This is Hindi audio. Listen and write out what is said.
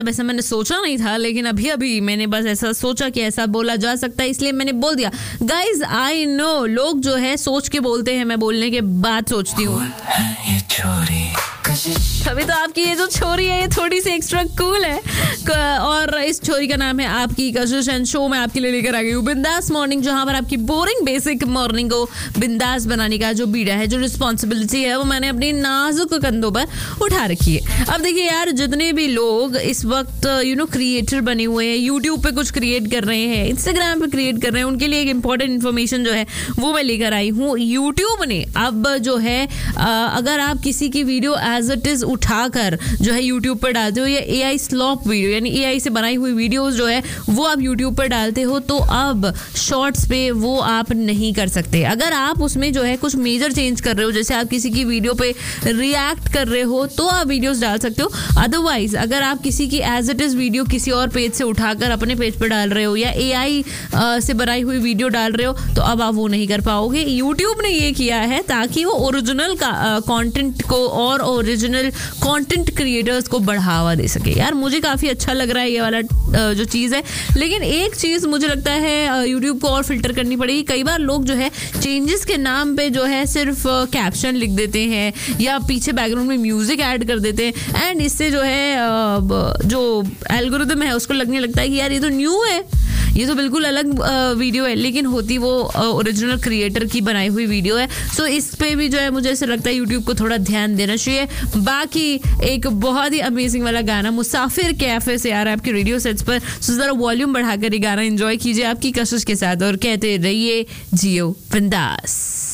वैसे मैंने सोचा नहीं था, लेकिन अभी अभी मैंने बस ऐसा सोचा कि ऐसा बोला जा सकता है, इसलिए मैंने बोल दिया। गाइज आई नो लोग जो है सोच के बोलते हैं, मैं बोलने के बाद सोचती हूँ। तभी तो आपकी ये जो छोरी है ये थोड़ी सी एक्स्ट्रा कूल है, और इस छोरी का नाम है आपकी कशिश एंड शो में आपके लिए लेकर आ गई हूँ बिंदास मॉर्निंग, जहां पर आपकी बोरिंग बेसिक मॉर्निंग को बिंदास बनाने का जो बीड़ा है, जो रिस्पॉन्सिबिलिटी है, वो मैंने अपनी नाजुक कंधों पर उठा रखी है। अब देखिए यार, जितने भी लोग इस वक्त क्रिएटर बने हुए हैं, यूट्यूब पे कुछ क्रिएट कर रहे हैं, इंस्टाग्राम पे क्रिएट कर रहे हैं, उनके लिए एक इंपॉर्टेंट इन्फॉर्मेशन जो है वो मैं लेकर आई हूँ। यूट्यूब ने अब जो है अगर आप किसी की वीडियो एज इट इज उठाकर जो है यूट्यूब पर डालते हो, या एआई स्लॉप वीडियो यानी एआई से बनाई हुई वीडियोस जो है वो आप यूट्यूब पर डालते हो, तो अब शॉर्ट्स पे वो आप नहीं कर सकते। अगर आप उसमें जो है कुछ मेजर चेंज कर रहे हो, जैसे आप किसी की वीडियो पे रिएक्ट कर रहे हो, तो आप वीडियोस डाल सकते हो। अदरवाइज अगर आप किसी की एज इट इज वीडियो किसी और पेज से उठाकर अपने पेज पर डाल रहे हो, या एआई से बनाई हुई वीडियो डाल रहे हो, तो अब आप वो नहीं कर पाओगे। यूट्यूब ने ये किया है ताकि वो ओरिजिनल कंटेंट को और ओरिजिनल कंटेंट क्रिएटर्स को बढ़ावा दे सके। यार मुझे काफी अच्छा लग रहा है ये वाला जो चीज है, लेकिन एक चीज मुझे लगता है यूट्यूब को और फिल्टर करनी पड़ेगी। कई बार लोग जो है चेंजेस के नाम पे जो है सिर्फ कैप्शन लिख देते हैं या पीछे बैकग्राउंड में म्यूजिक ऐड कर देते हैं, एंड इससे जो है जो एल्गोरिथम है उसको लगने लगता है कि यार ये तो न्यू है, ये तो बिल्कुल अलग वीडियो है, लेकिन होती वो ओरिजिनल क्रिएटर की बनाई हुई वीडियो है। सो इस पे भी जो है मुझे ऐसा लगता है यूट्यूब को थोड़ा ध्यान देना चाहिए। बाकी एक बहुत ही अमेजिंग वाला गाना मुसाफिर कैफे से आ रहा है आपके रेडियो सेट्स पर, सो जरा वॉल्यूम बढ़ाकर ये गाना एंजॉय कीजिए आपकी कशिश के साथ, और कहते रहिए जियो बिंदास।